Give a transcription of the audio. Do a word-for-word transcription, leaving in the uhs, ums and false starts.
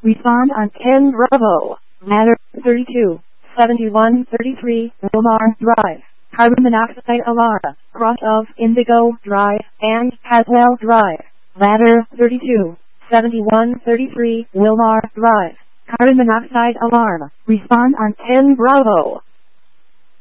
Respond on ten Bravo. Ladder thirty-two, seventy-one thirty-three, Wilmar Drive. Carbon monoxide alarm. Cross of Indigo Drive and Haswell Drive. Ladder thirty-two, seventy-one thirty-three, Wilmar Drive. Carbon monoxide alarm. Respond on ten Bravo.